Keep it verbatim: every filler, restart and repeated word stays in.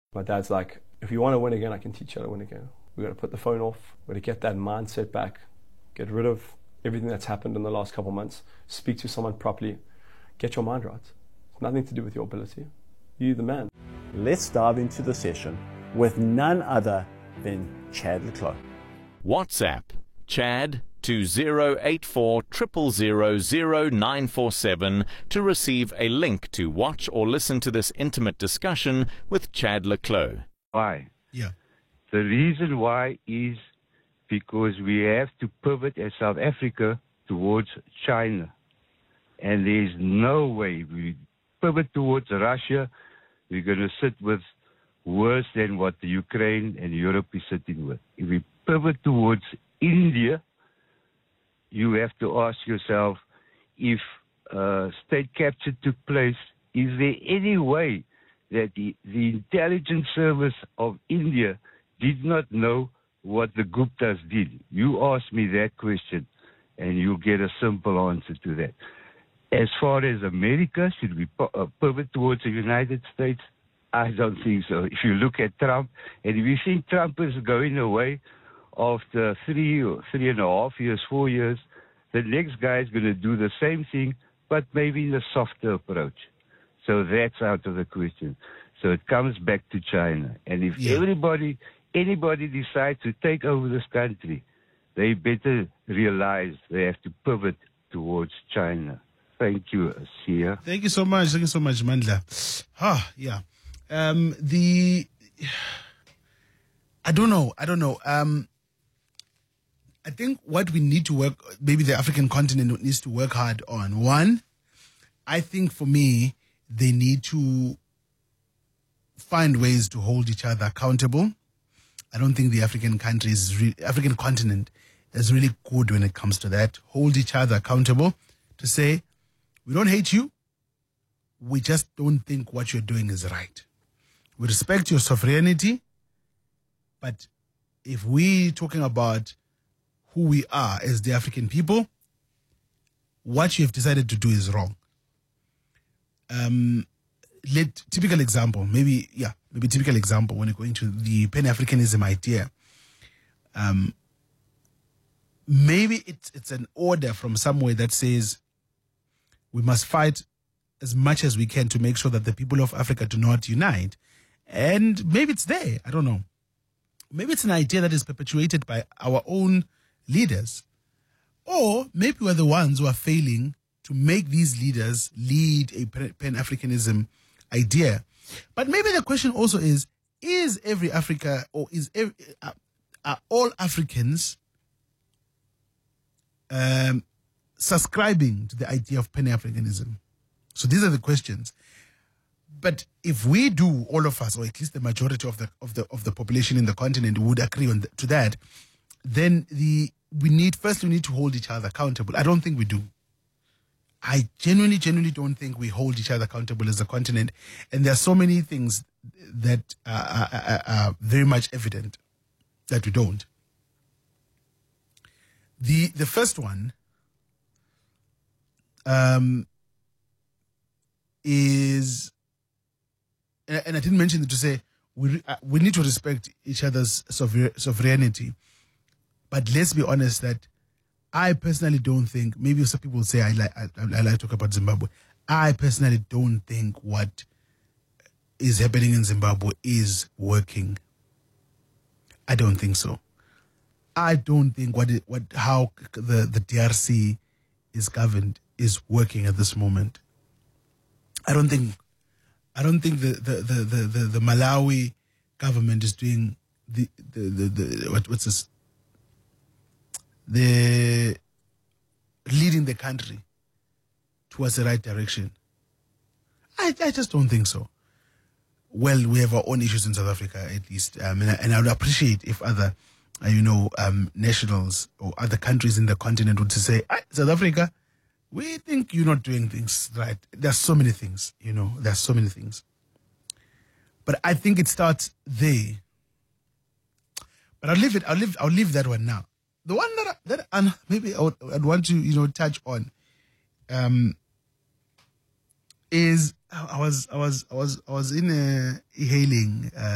My dad's like, if you want to win again, I can teach you how to win again. We've got to put the phone off. We've got to get that mindset back. Get rid of everything that's happened in the last couple of months. Speak to someone properly. Get your mind right. It's nothing to do with your ability. You're the man. Let's dive into the session with none other than Chad le Clos. WhatsApp Chad to zero eight four zero zero zero zero nine four seven to receive a link to watch or listen to this intimate discussion with Chad le Clos. Why? Yeah. The reason why is because we have to pivot as South Africa towards China. And there's no way we pivot towards Russia, we're going to sit with worse than what the Ukraine and Europe is sitting with. If we pivot towards India, you have to ask yourself, if uh, state capture took place, is there any way that the, the intelligence service of India did not know what the Guptas did? You ask me that question, and you'll get a simple answer to that. As far as America, should we pivot towards the United States? I don't think so. If you look at Trump, and if you think Trump is going away after three or three and a half years, four years, the next guy is going to do the same thing, but maybe in a softer approach. So that's out of the question. So it comes back to China. And if yeah. everybody, anybody decides to take over this country, they better realize they have to pivot towards China. Thank you, Sia. Thank you so much. Thank you so much, Mandla. Ah, yeah. Um, the, I don't know. I don't know. Um, I think what we need to work, maybe the African continent needs to work hard on. One, I think for me, they need to find ways to hold each other accountable. I don't think the African countries, re- African continent is really good when it comes to that. Hold each other accountable to say, we don't hate you. We just don't think what you're doing is right. We respect your sovereignty. But if we're talking about who we are as the African people, what you have decided to do is wrong. Um, let typical example, maybe, yeah, maybe typical example when you're going to the Pan-Africanism idea. Um, maybe it's, it's an order from somewhere that says, we must fight as much as we can to make sure that the people of Africa do not unite. And maybe it's there. I don't know. Maybe it's an idea that is perpetuated by our own leaders. Or maybe we're the ones who are failing to make these leaders lead a Pan-Africanism idea. But maybe the question also is, is every Africa or is every, uh, are all Africans um, subscribing to the idea of Pan-Africanism? So these are the questions. But if we do, all of us, or at least the majority of the of the of the population in the continent would agree on the, to that, then the we need first we need to hold each other accountable. I don't think we do. I genuinely, genuinely don't think we hold each other accountable as a continent, and there are so many things that are, are, are very much evident that we don't. The the first one. Um. Is and I didn't mention it to say we uh, we need to respect each other's sover- sovereignty, but let's be honest that I personally don't think. Maybe some people say I like I, I like to talk about Zimbabwe. I personally don't think what is happening in Zimbabwe is working. I don't think so. I don't think what it, what how the the D R C is governed is working at this moment. I don't think, I don't think the the, the, the, the, the Malawi government is doing the the, the, the what, what's this? The leading the country towards the right direction. I I just don't think so. Well, we have our own issues in South Africa, at least, um, and, I, and I would appreciate if other, uh, you know, um, nationals or other countries in the continent would say, South Africa, we think you're not doing things right. There's so many things, you know, there's so many things. But I think it starts there. But I'll leave it, I'll leave, I'll leave that one now. The one that, that and maybe I would, I'd want to, you know, touch on, um, is I was, I was, I was, I was in a e-hailing, uh,